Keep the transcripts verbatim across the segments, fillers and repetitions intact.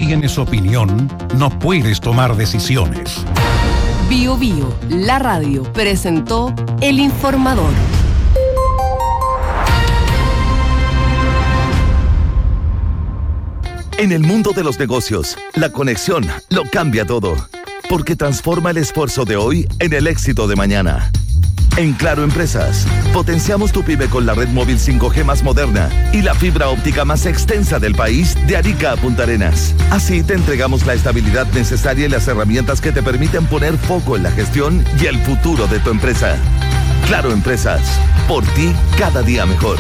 tienes opinión, no puedes tomar decisiones. Bio Bio, la radio, presentó El Informador. En el mundo de los negocios, la conexión lo cambia todo, porque transforma el esfuerzo de hoy en el éxito de mañana. En Claro Empresas, potenciamos tu pyme con la red móvil cinco G más moderna y la fibra óptica más extensa del país de Arica a Punta Arenas. Así te entregamos la estabilidad necesaria y las herramientas que te permiten poner foco en la gestión y el futuro de tu empresa. Claro Empresas, por ti cada día mejor.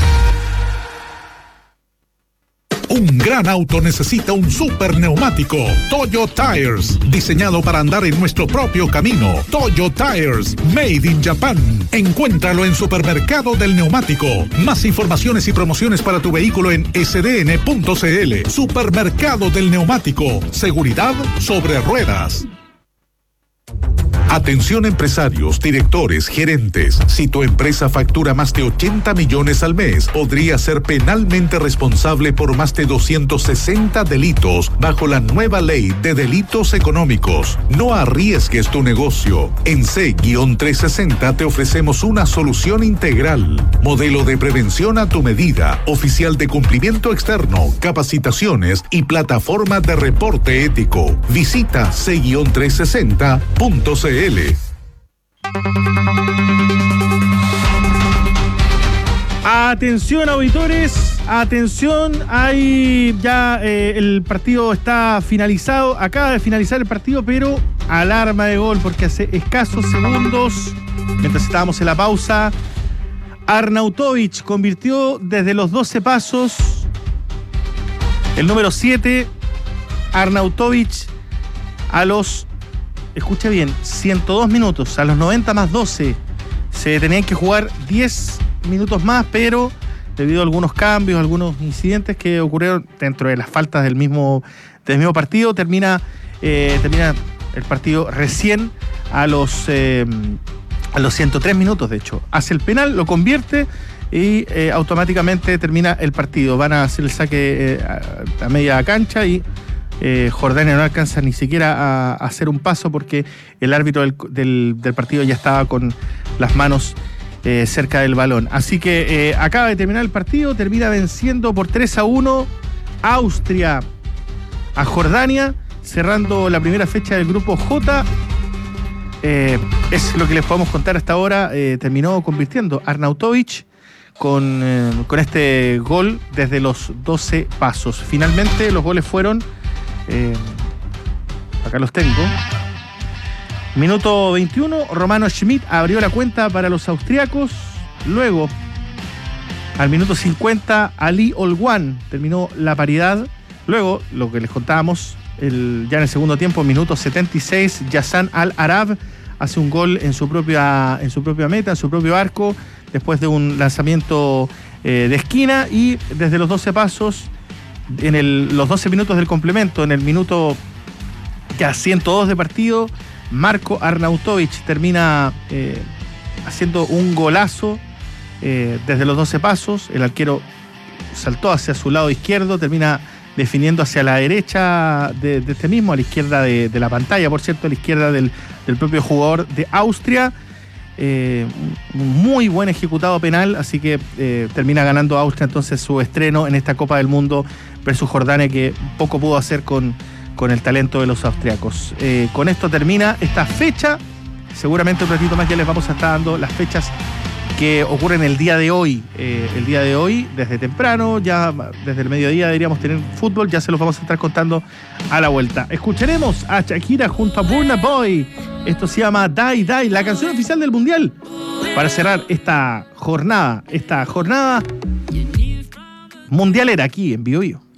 Un gran auto necesita un super neumático. Toyo Tires, diseñado para andar en nuestro propio camino. Toyo Tires, made in Japan. Encuéntralo en Supermercado del Neumático. Más informaciones y promociones para tu vehículo en ese de ene punto ce ele. Supermercado del Neumático. Seguridad sobre ruedas. Atención empresarios, directores, gerentes. Si tu empresa factura más de ochenta millones al mes, podría ser penalmente responsable por más de doscientos sesenta delitos bajo la nueva ley de delitos económicos. No arriesgues tu negocio. En C trescientos sesenta te ofrecemos una solución integral. Modelo de prevención a tu medida, oficial de cumplimiento externo, capacitaciones y plataforma de reporte ético. Visita C trescientos sesenta punto ce ele. Atención, auditores, atención, hay ya eh, el partido está finalizado, acaba de finalizar el partido, pero alarma de gol porque hace escasos segundos, mientras estábamos en la pausa, Arnautovic convirtió desde los doce pasos, el número siete, Arnautovic a los, escucha bien, ciento dos minutos, a los noventa más doce, se tenían que jugar diez minutos más, pero debido a algunos cambios, algunos incidentes que ocurrieron dentro de las faltas del mismo, del mismo partido, termina, eh, termina el partido recién a los, eh, a los ciento tres minutos, de hecho. Hace el penal, lo convierte y eh, automáticamente termina el partido. Van a hacer el saque eh, a, a media cancha y Eh, Jordania no alcanza ni siquiera a, a hacer un paso porque el árbitro del, del, del partido ya estaba con las manos eh, cerca del balón. Así que eh, acaba de terminar el partido, termina venciendo por tres a uno Austria a Jordania, cerrando la primera fecha del grupo J. Eh, es lo que les podemos contar hasta ahora. Eh, terminó convirtiendo Arnautovic con, eh, con este gol desde los doce pasos. Finalmente los goles fueron... Eh, acá los tengo. Minuto veintiuno, Romano Schmidt abrió la cuenta para los austriacos. Luego, al minuto cincuenta, Ali Olguán terminó la paridad. Luego, lo que les contábamos, el, ya en el segundo tiempo, minuto setenta y seis, Yassan Al-Arab hace un gol en su propia, en su propia meta, en su propio arco, después de un lanzamiento eh, de esquina, y desde los doce pasos, en el, los doce minutos del complemento, en el minuto ya ciento dos de partido, Marko Arnautovic termina eh, haciendo un golazo eh, desde los doce pasos. El arquero saltó hacia su lado izquierdo, termina definiendo hacia la derecha de, de este mismo, a la izquierda de, de la pantalla, por cierto, a la izquierda del, del propio jugador de Austria. Eh, un muy buen ejecutado penal, así que eh, termina ganando Austria entonces su estreno en esta Copa del Mundo versus Jordania, que poco pudo hacer con, con el talento de los austriacos. Eh, con esto termina esta fecha. Seguramente un ratito más ya les vamos a estar dando las fechas que ocurren el día de hoy. Eh, el día de hoy, desde temprano, ya desde el mediodía deberíamos tener fútbol, ya se los vamos a estar contando a la vuelta. Escucharemos a Shakira junto a Burna Boy. Esto se llama Die Die, la canción oficial del Mundial, para cerrar esta jornada, esta jornada mundialera aquí en Bio Bio.